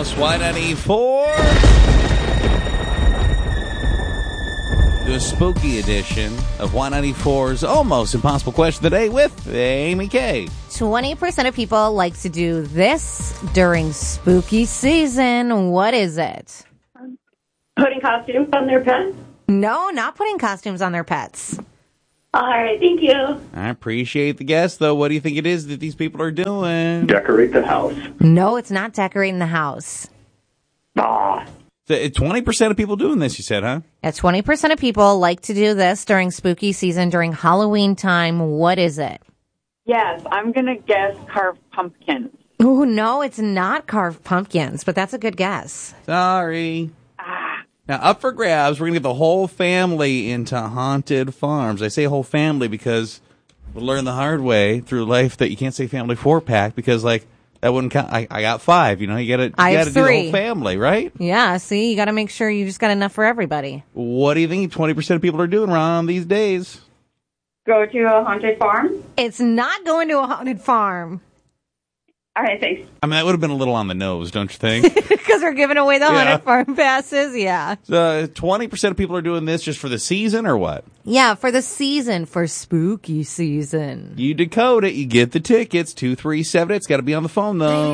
house, Y94. The spooky edition of Y94's Almost Impossible Question of the Day with Amy K. 20% of people like to do this during spooky season. What is it? Putting costumes on their pets? No, not putting costumes on their pets. All right, thank you. I appreciate the guess, though. What do you think it is that these people are doing? Decorate the house. No, it's not decorating the house. Ah, So, 20% of people doing this, you said, huh? Yeah, 20% of people like to do this during spooky season, during Halloween time. What is it? Yes, I'm going to guess carved pumpkins. Oh, no, it's not carved pumpkins, but that's a good guess. Sorry. Now, up for grabs, we're going to get the whole family into haunted farms. I say whole family because we'll learn the hard way through life that you can't say family 4-pack because, like, that wouldn't count. I got 5, you know, you got to do the whole family, right? Yeah, see, you got to make sure you just got enough for everybody. What do you think 20% of people are doing around these days? Go to a haunted farm? It's not going to a haunted farm. All right, thanks. I mean, that would have been a little on the nose, don't you think? Because we're giving away the haunted farm passes, yeah. 20% of people are doing this just for the season or what? Yeah, for the season, for spooky season. You decode it, you get the tickets, 237. It's got to be on the phone, though.